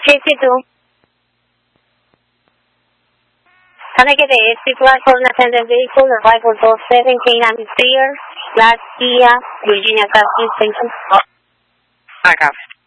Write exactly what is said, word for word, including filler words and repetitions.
fifty-two. Connected to eight platform attendant vehicle, arrival door seventeen atmosphere, Class Kia, Virginia Car Station. I copy.